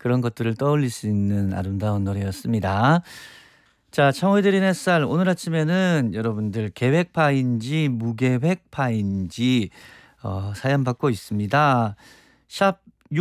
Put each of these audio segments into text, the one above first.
그런 것들을 떠올릴 수 있는 아름다운 노래였습니다. 자, 청해드린 햇살 오늘 아침에는 여러분들 계획파인지 무계획파인지 사연 받고 있습니다. 샵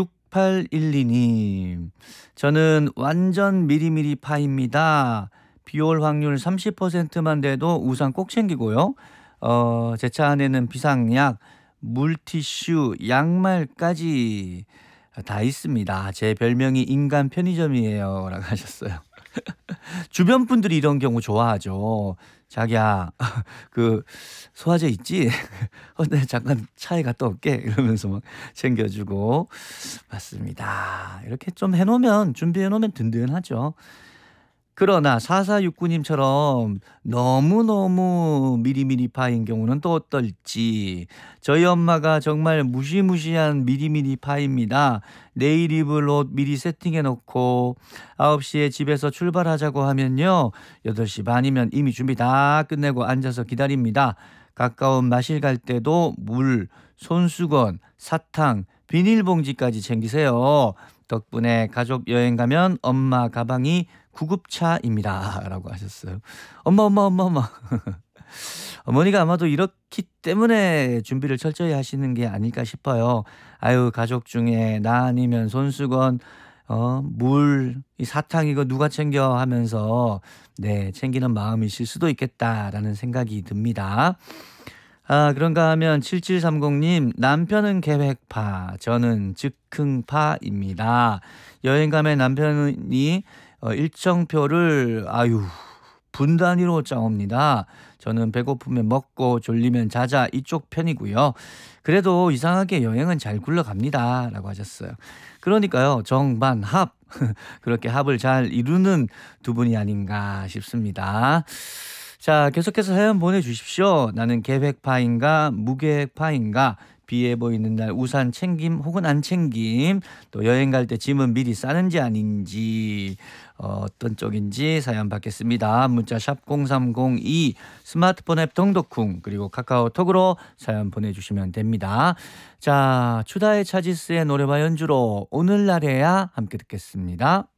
6812님, 저는 완전 미리미리 파입니다. 비올 확률 30%만 돼도 우산 꼭 챙기고요. 제 차 안에는 비상약, 물티슈, 양말까지 다 있습니다. 제 별명이 인간 편의점이에요 라고 하셨어요. 주변 분들이 이런 경우 좋아하죠. 자기야, 그 소화제 있지? 네, 잠깐 차에 갔다 올게. 이러면서 막 챙겨주고. 맞습니다. 이렇게 좀 해놓으면, 준비해놓으면 든든하죠. 그러나 4469님처럼 너무너무 미리미리 파인 경우는 또 어떨지. 저희 엄마가 정말 무시무시한 미리미리 파입니다. 내일 입을 옷 미리 세팅해 놓고 9시에 집에서 출발하자고 하면요, 8시 반이면 이미 준비 다 끝내고 앉아서 기다립니다. 가까운 마실 갈 때도 물, 손수건, 사탕, 비닐봉지까지 챙기세요. 덕분에 가족 여행 가면 엄마 가방이 구급차입니다 라고 하셨어요. 엄마. 어머니가 아마도 이렇기 때문에 준비를 철저히 하시는 게 아닐까 싶어요. 아유, 가족 중에 나 아니면 손수건, 물, 이 사탕 이거 누가 챙겨 하면서 네, 챙기는 마음이실 수도 있겠다라는 생각이 듭니다. 그런가 하면 7730님, 남편은 계획파, 저는 즉흥파입니다. 여행 가면 남편이 일정표를 분 단위로 짜옵니다. 저는 배고프면 먹고 졸리면 자자 이쪽 편이고요. 그래도 이상하게 여행은 잘 굴러갑니다 라고 하셨어요. 그러니까요, 정반합 그렇게 합을 잘 이루는 두 분이 아닌가 싶습니다. 자, 계속해서 사연 보내주십시오. 나는 계획파인가 무계획파인가, 비에 보이는 날 우산 챙김 혹은 안 챙김, 또 여행 갈 때 짐은 미리 싸는지 아닌지, 어떤 쪽인지 사연 받겠습니다. 문자 샵 0302, 스마트폰 앱 동덕쿵, 그리고 카카오톡으로 사연 보내주시면 됩니다. 자, 추다의 차지스의 노래와 연주로 오늘날에야 함께 듣겠습니다.